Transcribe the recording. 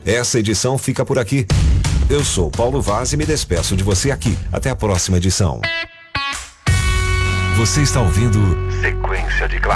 Essa edição fica por aqui. Eu sou Paulo Vaz e me despeço de você aqui. Até a próxima edição. Você está ouvindo Sequência de Clássicos.